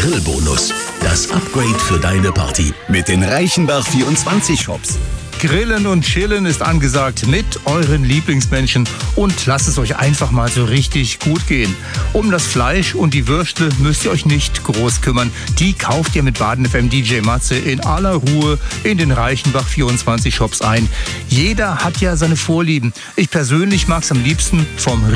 Grillbonus. Das Upgrade für deine Party mit den Reichenbach 24 Shops. Grillen und Chillen ist angesagt mit euren Lieblingsmenschen und lasst es euch einfach mal so richtig gut gehen. Um das Fleisch und die Würstle müsst ihr euch nicht groß kümmern. Die kauft ihr mit Baden FM DJ Matze in aller Ruhe in den Reichenbach 24 Shops ein. Jeder hat ja seine Vorlieben. Ich persönlich mag es am liebsten vom